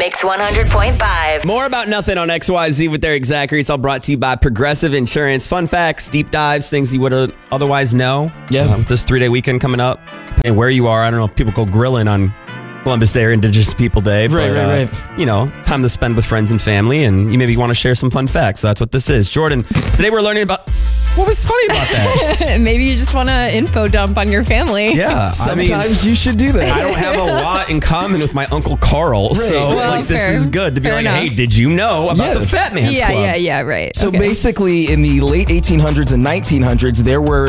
Mix 100.5. More about nothing on XYZ with Eric Zachary. It's all brought to you by Progressive Insurance. Fun facts, deep dives, things you would otherwise know. Yeah. With this 3-day weekend coming up. Depending where you are, I don't know if people go grilling on Columbus Day or Indigenous People Day. Right. You know, time to spend with friends and family, and you maybe want to share some fun facts. So that's what this is. Jordan, today we're learning about... What was funny about that? Maybe you just want to info dump on your family. Yeah. Sometimes you should do that. I don't have a lot in common with my Uncle Carl. So Well, this fair. is good to be Fair like, enough. hey, did you know about the Fat Man's Club? Yeah, right. So Okay. basically, in the late 1800s and 1900s, there were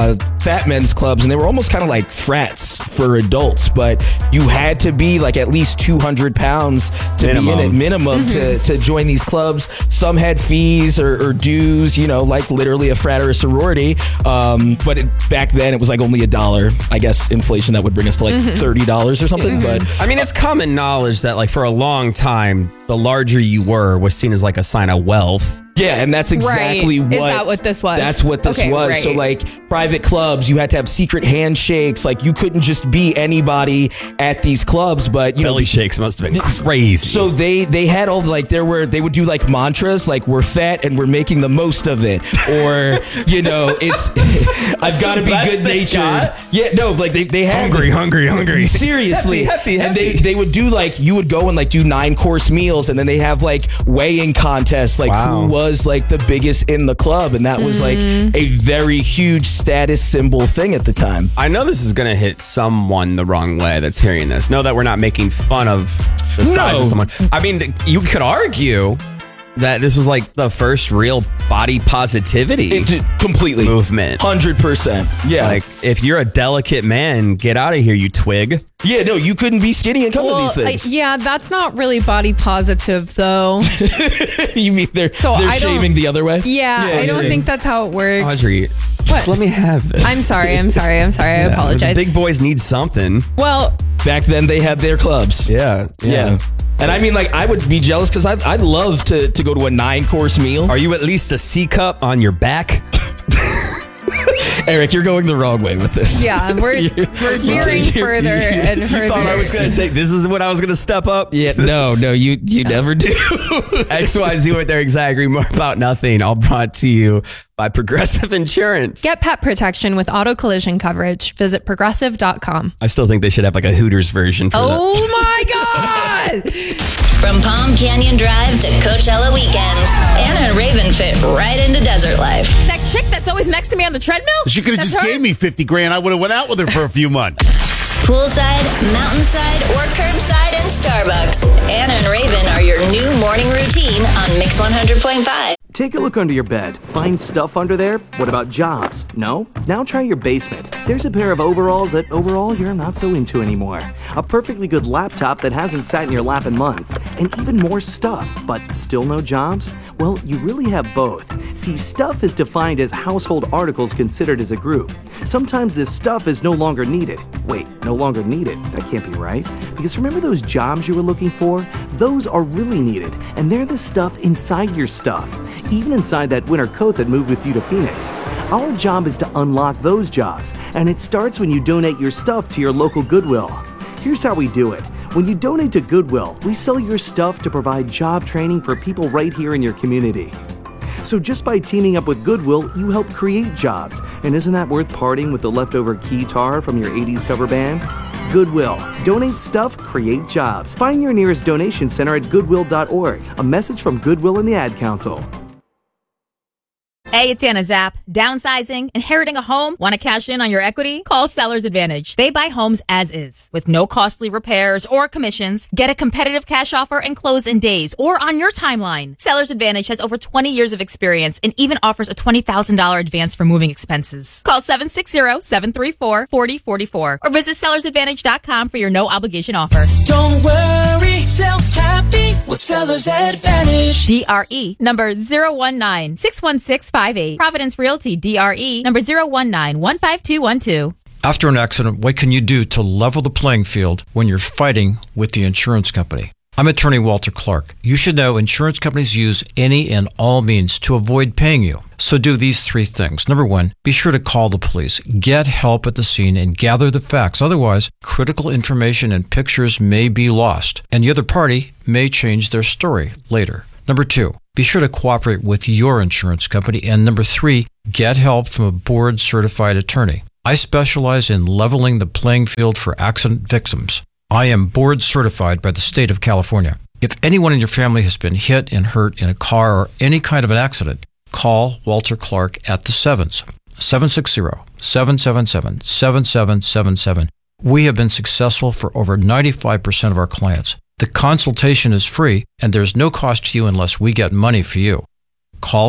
fat men's clubs, and they were almost kind of like frats for adults. But you had to be like at least 200 pounds to be in it minimum to join these clubs. Some had fees or dues, you know, like literally a frat or a sorority. But back then, it was like only $1. I guess inflation that would bring us to like $30 or something. But I mean, it's common knowledge that like for a long time, the larger you were was seen as like a sign of wealth. yeah, and that's exactly Right. what. Is that what this was? That's what this Okay, was. right. So, like, private clubs, you had to have secret handshakes. Like, you couldn't just be anybody at these clubs, but, you know. Belly shakes must have been crazy. So they had all like they would do like mantras like we're fat and we're making the most of it, or you know it's I've got to be best good they natured. got? Yeah, no, like they had hungry. seriously, Hefty. and they would do like you would go and like do 9-course meals, and then they have like weighing contests, like Wow. who was like the biggest in the club, and that was like a very huge status symbol thing at the time. I know this is going to hit someone the wrong way that's hearing this. Know that we're not making fun of the size of someone. I mean, you could argue that this was like the first real body positivity Completely movement. 100%. Yeah. Like, if you're a delicate man, get out of here, you twig. Yeah, no, you couldn't be skinny and come to these things. yeah, that's not really body positive, though. You mean they're I don't- shaming the other way? Yeah, I don't think that's how it works. Audrey, just let me have this. I'm sorry. I apologize. Big boys need something. Well, Back then, they had their clubs. Yeah. And I mean, like, I would be jealous because I'd love to go to a 9-course meal. Are you at least a C cup on your back? Eric, you're going the wrong way with this. yeah, we're veering further and further. Thought I was going to say, this is when I was going to step up. Yeah, no, you never do. XYZ with Eric Zachary, more about nothing. All brought to you by Progressive Insurance. Get pet protection with auto collision coverage. Visit progressive.com. I still think they should have like a Hooters version for that. Oh my God! From Palm Canyon Drive to Coachella weekends, Anna and Raven fit right into desert life. That chick that's always next to me on the treadmill? She could have That's just her? gave me 50 grand. I would have went out with her for a few months. Poolside, mountainside, or curbside and Starbucks. Anna and Raven are your new morning routine on Mix 100.5. Take a look under your bed. Find stuff under there? What about jobs? No? Now try your basement. There's a pair of overalls that overall you're not so into anymore. A perfectly good laptop that hasn't sat in your lap in months. And even more stuff, but still no jobs? Well, you really have both. See, stuff is defined as household articles considered as a group. Sometimes this stuff is no longer needed. Wait, no longer needed? That can't be right. Because remember those jobs you were looking for? Those are really needed, and they're the stuff inside your stuff. Even inside that winter coat that moved with you to Phoenix. Our job is to unlock those jobs, and it starts when you donate your stuff to your local Goodwill. Here's how we do it. When you donate to Goodwill, we sell your stuff to provide job training for people right here in your community. So just by teaming up with Goodwill, you help create jobs. And isn't that worth parting with the leftover keytar from your 80s cover band? Goodwill. Donate stuff, create jobs. Find your nearest donation center at goodwill.org. A message from Goodwill and the Ad Council. Hey, it's Anna Zapp. Downsizing, inheriting a home, want to cash in on your equity? Call Sellers Advantage. They buy homes as is, with no costly repairs or commissions. Get a competitive cash offer and close in days or on your timeline. Sellers Advantage has over 20 years of experience and even offers a $20,000 advance for moving expenses. Call 760-734-4044 or visit sellersadvantage.com for your no obligation offer. Don't worry, sell happy with Sellers Advantage. DRE number 019-61658. Providence Realty DRE number 019-15212. After an accident, what can you do to level the playing field when you're fighting with the insurance company? I'm attorney Walter Clark. You should know insurance companies use any and all means to avoid paying you. So do these 3 things. Number 1, be sure to call the police, get help at the scene, and gather the facts. Otherwise, critical information and pictures may be lost, and the other party may change their story later. Number 2, be sure to cooperate with your insurance company. And number 3, get help from a board-certified attorney. I specialize in leveling the playing field for accident victims. I am board certified by the state of California. If anyone in your family has been hit and hurt in a car or any kind of an accident, call Walter Clark at the 7s, 760-777-7777. We have been successful for over 95% of our clients. The consultation is free, and there's no cost to you unless we get money for you. Call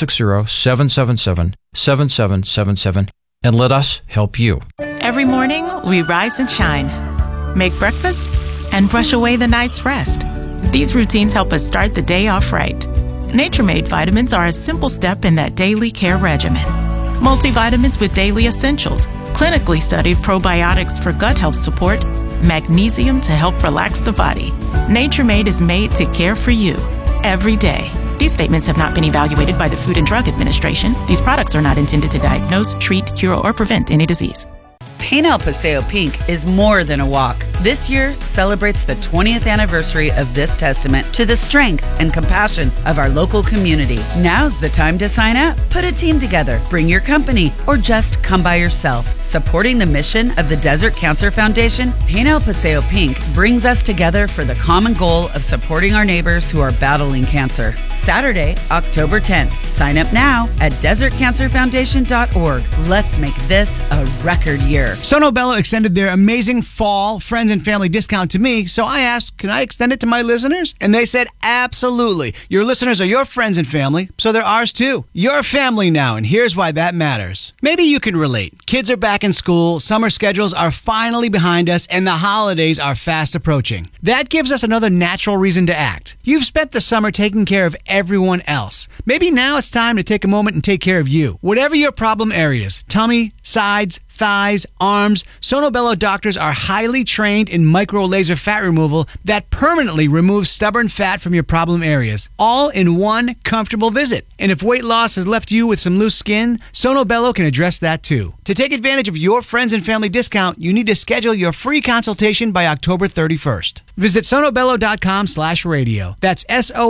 760-777-7777 and let us help you. Every morning, we rise and shine, make breakfast, and brush away the night's rest. These routines help us start the day off right. Nature Made vitamins are a simple step in that daily care regimen. Multivitamins with daily essentials, clinically studied probiotics for gut health support, magnesium to help relax the body. Nature Made is made to care for you every day. These statements have not been evaluated by the Food and Drug Administration. These products are not intended to diagnose, treat, cure, or prevent any disease. Pain El Paseo Pink is more than a walk. This year celebrates the 20th anniversary of this testament to the strength and compassion of our local community. Now's the time to sign up. Put a team together, bring your company, or just come by yourself. Supporting the mission of the Desert Cancer Foundation, Pain El Paseo Pink brings us together for the common goal of supporting our neighbors who are battling cancer. Saturday, October 10th. Sign up now at desertcancerfoundation.org. Let's make this a record year. Sono Bello extended their amazing fall friends and family discount to me, so I asked, can I extend it to my listeners? And they said, absolutely. Your listeners are your friends and family, so they're ours too. You're family now, and here's why that matters. Maybe you can relate. Kids are back in school, summer schedules are finally behind us, and the holidays are fast approaching. That gives us another natural reason to act. You've spent the summer taking care of everyone else. Maybe now it's time to take a moment and take care of you. Whatever your problem areas, tummy, sides, thighs, arms, Sono Bello doctors are highly trained in micro laser fat removal that permanently removes stubborn fat from your problem areas, all in one comfortable visit. And if weight loss has left you with some loose skin, Sono Bello can address that too. To take advantage of your friends and family discount, you need to schedule your free consultation by October 31st. Visit sonobello.com/radio. That's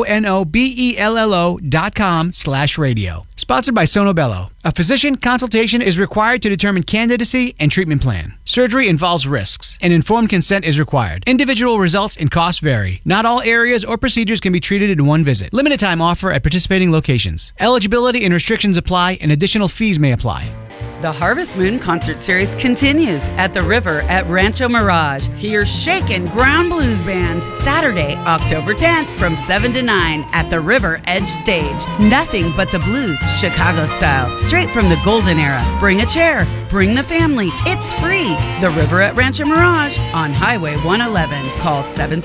SONOBELLO.com/radio. Sponsored by Sono Bello. A physician consultation is required to determine candidacy and treatment plan. Surgery involves risks, and informed consent is required. Individual results and costs vary. Not all areas or procedures can be treated in one visit. Limited time offer at participating locations. Eligibility and restrictions apply, and additional fees may apply. The Harvest Moon concert series continues at the River at Rancho Mirage. Hear Shakin' Ground Blues Band Saturday, October 10th from 7 to 9 at the River Edge Stage. Nothing but the blues, Chicago style, straight from the golden era. Bring a chair, bring the family. It's free. The River at Rancho Mirage on Highway 111. Call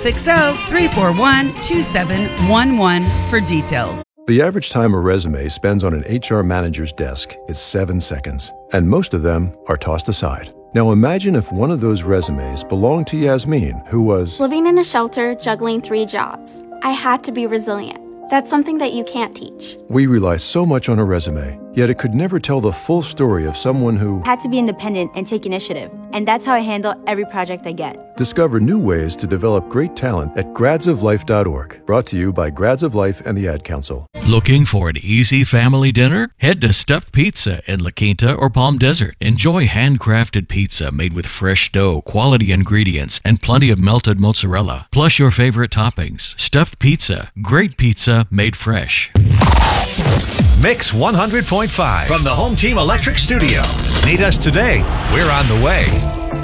760-341-2711 for details. The average time a resume spends on an HR manager's desk is 7 seconds, and most of them are tossed aside. Now imagine if one of those resumes belonged to Yasmin, who was living in a shelter, juggling 3 jobs. I had to be resilient. That's something that you can't teach. We rely so much on a resume, yet it could never tell the full story of someone who had to be independent and take initiative. And that's how I handle every project I get. Discover new ways to develop great talent at gradsoflife.org. Brought to you by Grads of Life and the Ad Council. Looking for an easy family dinner? Head to Stuffed Pizza in La Quinta or Palm Desert. Enjoy handcrafted pizza made with fresh dough, quality ingredients, and plenty of melted mozzarella. Plus your favorite toppings. Stuffed Pizza. Great pizza made fresh. Mix 100.5 from the Home Team Electric Studio. Need us today? We're on the way.